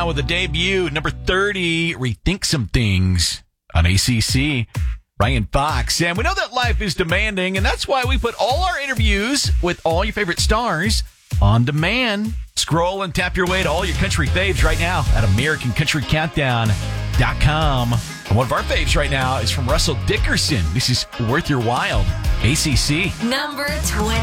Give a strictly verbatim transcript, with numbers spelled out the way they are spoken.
With a debut, number thirty, Rethink Some Things on A C C. Ryan Fox. And we know that life is demanding, and that's why we put all our interviews with all your favorite stars on demand. Scroll and tap your way to all your country faves right now at American Country Countdown dot com. And one of our faves right now is from Russell Dickerson. This is Worth Your While, A C C. Number twenty.